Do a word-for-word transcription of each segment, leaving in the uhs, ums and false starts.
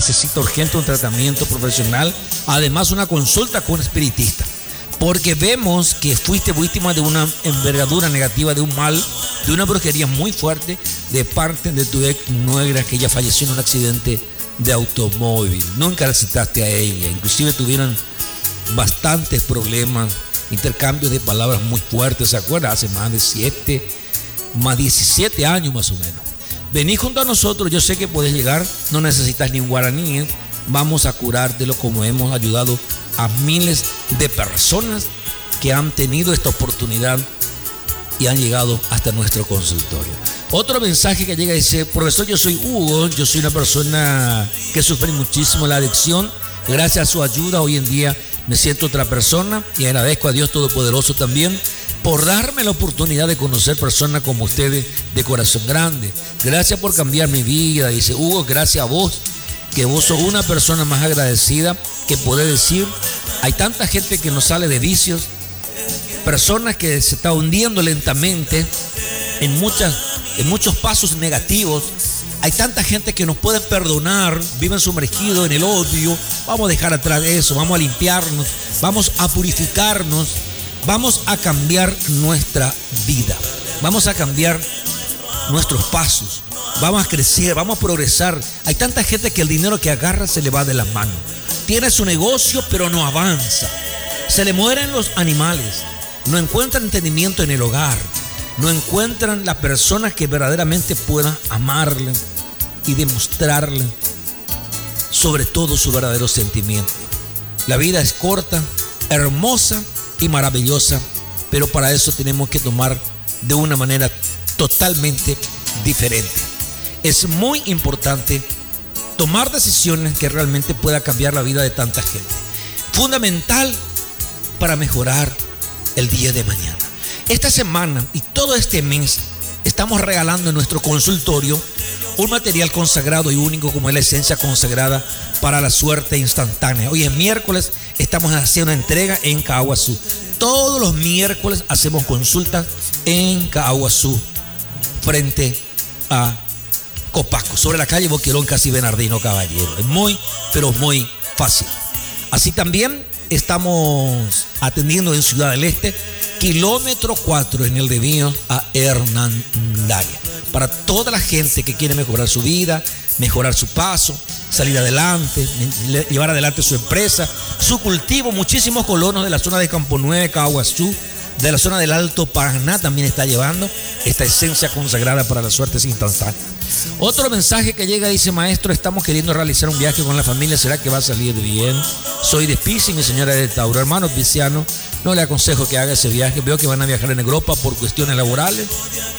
necesita urgente un tratamiento profesional, además una consulta con un espiritista, porque vemos que fuiste víctima de una envergadura negativa, de un mal, de una brujería muy fuerte de parte de tu ex nuera, que ella falleció en un accidente de automóvil. Nunca la citaste a ella, inclusive tuvieron bastantes problemas, intercambios de palabras muy fuertes, ¿se acuerdan? Hace más de siete, más diecisiete años más o menos. Vení junto a nosotros, yo sé que puedes llegar, no necesitas ni un guaraní, ¿eh? Vamos a curártelo como hemos ayudado a miles de personas que han tenido esta oportunidad y han llegado hasta nuestro consultorio. Otro mensaje que llega dice: profesor, yo soy Hugo, yo soy una persona que sufre muchísimo la adicción. Gracias a su ayuda hoy en día me siento otra persona y agradezco a Dios Todopoderoso también por darme la oportunidad de conocer personas como ustedes de corazón grande. Gracias por cambiar mi vida, dice Hugo. Gracias a vos, que vos sos una persona más agradecida que puede decir. Hay tanta gente que no sale de vicios, personas que se está hundiendo lentamente en, muchas, en muchos pasos negativos. Hay tanta gente que nos puede perdonar, viven sumergidos en el odio. Vamos a dejar atrás eso, vamos a limpiarnos, vamos a purificarnos, vamos a cambiar nuestra vida, vamos a cambiar nuestros pasos, vamos a crecer, vamos a progresar. Hay tanta gente que el dinero que agarra se le va de las manos. Tiene su negocio pero no avanza. Se le mueren los animales, no encuentran entendimiento en el hogar, no encuentran las personas que verdaderamente puedan amarle y demostrarle sobre todo su verdadero sentimiento. La vida es corta, hermosa y maravillosa, pero para eso tenemos que tomar de una manera totalmente diferente. Es muy importante tomar decisiones que realmente puedan cambiar la vida de tanta gente. Fundamental para mejorar el día de mañana. Esta semana y todo este mes estamos regalando en nuestro consultorio un material consagrado y único como es la esencia consagrada para la suerte instantánea. Hoy es miércoles, estamos haciendo una entrega en Caaguazú. Todos los miércoles hacemos consultas en Caaguazú, frente a Copaco, sobre la calle Boquerón, casi Bernardino Caballero. Es muy, pero muy fácil. Así también estamos atendiendo en Ciudad del Este, kilómetro cuatro, en el desvío a Hernandaria, para toda la gente que quiere mejorar su vida, mejorar su paso, salir adelante, llevar adelante su empresa, su cultivo. Muchísimos colonos de la zona de Campo Nueve, Caaguazú, de la zona del Alto Paraná también está llevando esta esencia consagrada para las suertes instantáneas. Otro mensaje que llega dice: maestro, estamos queriendo realizar un viaje con la familia, ¿será que va a salir bien? Soy de Piscis, mi señora es de Tauro. Hermano pisciano, no le aconsejo que haga ese viaje. Veo que van a viajar en Europa por cuestiones laborales,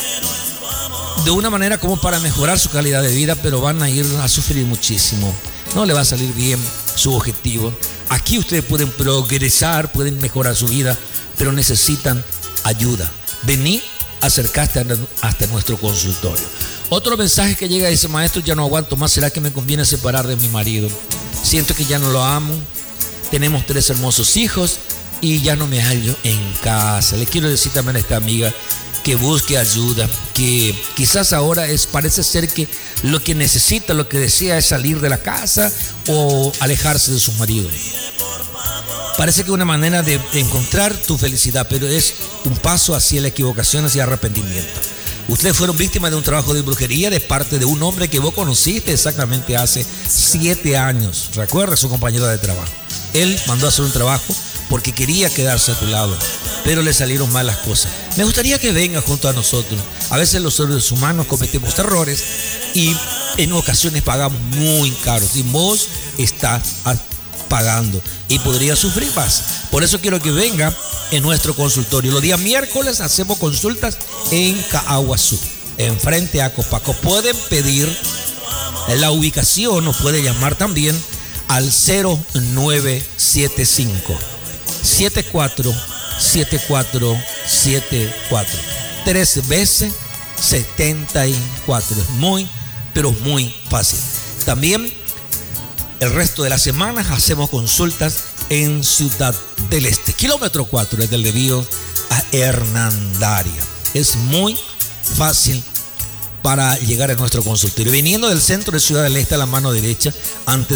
de una manera como para mejorar su calidad de vida, pero van a ir a sufrir muchísimo. No le va a salir bien su objetivo. Aquí ustedes pueden progresar, pueden mejorar su vida, pero necesitan ayuda. Vení, acercaste hasta nuestro consultorio. Otro mensaje que llega dice: maestro, ya no aguanto más, ¿será que me conviene separar de mi marido? Siento que ya no lo amo, tenemos tres hermosos hijos y ya no me hallo en casa. Le quiero decir también a esta amiga que busque ayuda, que quizás ahora es, parece ser que lo que necesita, lo que desea es salir de la casa o alejarse de su marido. Parece que es una manera de encontrar tu felicidad, pero es un paso hacia la equivocación, hacia arrepentimiento. Ustedes fueron víctimas de un trabajo de brujería de parte de un hombre que vos conociste exactamente hace siete años. Recuerda, su compañero de trabajo. Él mandó a hacer un trabajo porque quería quedarse a tu lado, pero le salieron mal las cosas. Me gustaría que venga junto a nosotros. A veces los seres humanos cometemos errores y en ocasiones pagamos muy caros. Y vos estás pagando y podría sufrir más. Por eso quiero que venga en nuestro consultorio. Los días miércoles hacemos consultas en Caaguazú, enfrente a Copaco. Pueden pedir la ubicación, nos puede llamar también al cero nueve siete cinco, siete cuatro siete cuatro siete cuatro, tres veces setenta y cuatro. Es muy, pero muy fácil. También el resto de las semanas hacemos consultas en Ciudad del Este, kilómetro cuatro, desde el desvío a Hernandaria. Es muy fácil para llegar a nuestro consultorio. Viniendo del centro de Ciudad del Este a la mano derecha, antes